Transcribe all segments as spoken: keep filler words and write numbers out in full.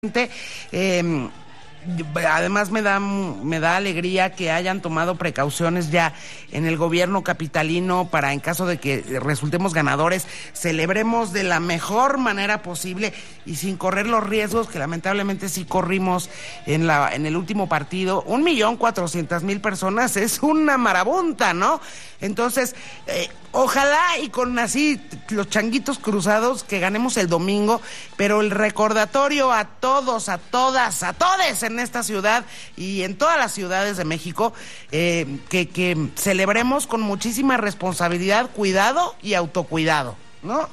Eh, además me da me da alegría que hayan tomado precauciones ya en el gobierno capitalino para, en caso de que resultemos ganadores, celebremos de la mejor manera posible y sin correr los riesgos que lamentablemente sí corrimos en la en el último partido. Un millón cuatrocientas mil personas es una marabunta, ¿no? Entonces, eh, ojalá y con así los changuitos cruzados que ganemos el domingo, pero el recordatorio a todos, a todas, a todes en esta ciudad y en todas las ciudades de México, eh, que, que celebremos con muchísima responsabilidad, cuidado y autocuidado, ¿no?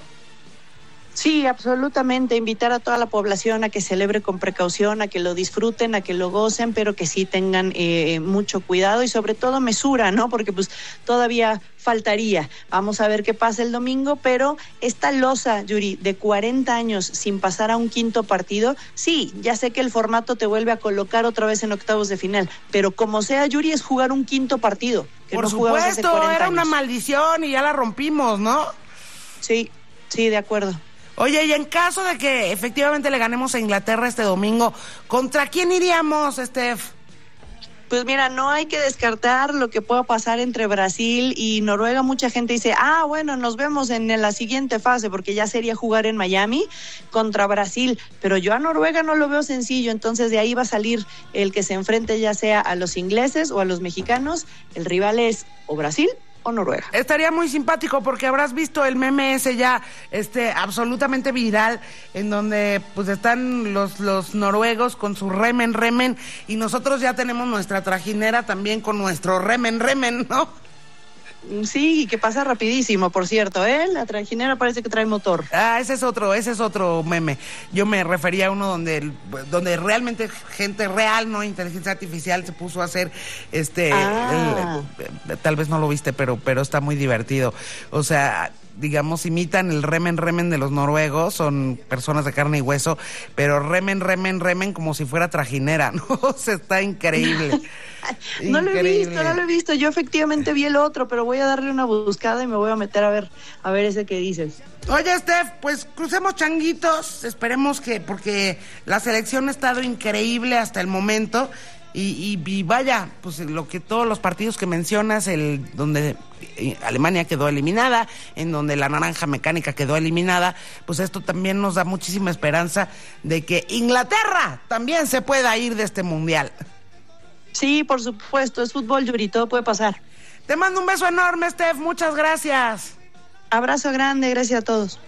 Sí, absolutamente, invitar a toda la población a que celebre con precaución, a que lo disfruten, a que lo gocen, pero que sí tengan eh, mucho cuidado y sobre todo mesura, ¿no? Porque pues todavía faltaría. Vamos a ver qué pasa el domingo, pero esta losa, Yuri, de cuarenta años sin pasar a un quinto partido, sí, ya sé que el formato te vuelve a colocar otra vez en octavos de final, pero como sea, Yuri, es jugar un quinto partido. Que Por no supuesto, era una maldición y ya la rompimos, ¿no? Sí, sí, de acuerdo. Oye, y en caso de que efectivamente le ganemos a Inglaterra este domingo, ¿contra quién iríamos, Steph? Pues mira, no hay que descartar lo que pueda pasar entre Brasil y Noruega. Mucha gente dice, ah, bueno, nos vemos en la siguiente fase, porque ya sería jugar en Miami contra Brasil. Pero yo a Noruega no lo veo sencillo, entonces de ahí va a salir el que se enfrente ya sea a los ingleses o a los mexicanos. El rival es o Brasil o Noruega. Estaría muy simpático porque habrás visto el meme ese ya este absolutamente viral, en donde pues están los los noruegos con su remen remen y nosotros ya tenemos nuestra trajinera también con nuestro remen remen, ¿no? Sí, y que pasa rapidísimo, por cierto, ¿eh? La trajinera parece que trae motor. Ah, ese es otro, ese es otro meme. Yo me refería a uno donde, donde realmente gente real, no inteligencia artificial, se puso a hacer este, ah. el, el, tal vez no lo viste, pero, pero está muy divertido. O sea, digamos, imitan el remen remen de los noruegos, son personas de carne y hueso, pero remen remen remen como si fuera trajinera, ¿no? O sea, está increíble. No increíble. lo he visto, no lo he visto. Yo efectivamente vi el otro, pero voy a darle una buscada y me voy a meter a ver, a ver ese que dices. Oye, Steph, pues crucemos changuitos, esperemos que, porque la selección ha estado increíble hasta el momento. Y, y, y vaya, pues lo que todos los partidos que mencionas, el donde Alemania quedó eliminada, en donde la naranja mecánica quedó eliminada, pues esto también nos da muchísima esperanza de que Inglaterra también se pueda ir de este mundial. Sí, por supuesto, es fútbol, Yuri, todo puede pasar. Te mando un beso enorme, Steph, muchas gracias. Abrazo grande, gracias a todos.